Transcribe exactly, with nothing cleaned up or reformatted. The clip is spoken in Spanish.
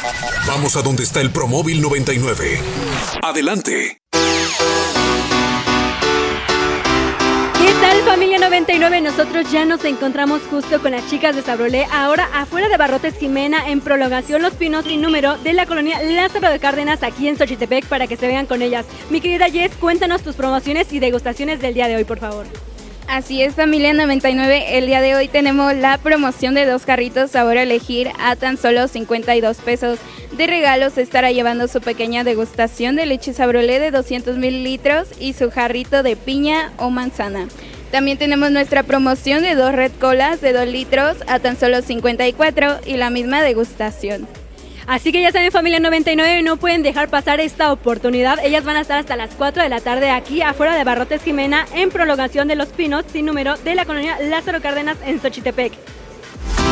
Vamos a donde está el Promóvil noventa y nueve. Adelante. ¿Qué tal, familia noventa y nueve? Nosotros ya nos encontramos justo con las chicas de Sabrolé, ahora afuera de Barrotes Jimena, en prolongación Los Pinos sin número de la colonia Lázaro de Cárdenas, aquí en Xochitepec, para que se vean con ellas. Mi querida Jess, cuéntanos tus promociones y degustaciones del día de hoy, por favor. Así es, familia noventa y nueve, el día de hoy tenemos la promoción de dos jarritos sabor a elegir a tan solo cincuenta y dos pesos. De regalo se estará llevando su pequeña degustación de leche Sabrolé de doscientos mililitros y su jarrito de piña o manzana. También tenemos nuestra promoción de dos Red Colas de dos litros a tan solo cincuenta y cuatro y la misma degustación. Así que ya saben, familia noventa y nueve, no pueden dejar pasar esta oportunidad. Ellas van a estar hasta las cuatro de la tarde aquí afuera de Barrotes Jimena, en prolongación de Los Pinos sin número de la colonia Lázaro Cárdenas en Xochitepec.